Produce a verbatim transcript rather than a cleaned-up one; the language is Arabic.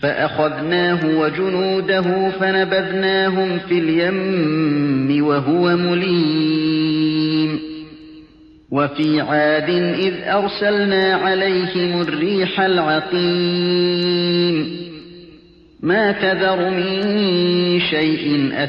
فأخذناه وجنوده فنبذناهم في اليم وهو مليم وفي عاد إذ أرسلنا عليهم الريح العقيم ما تذر من شيء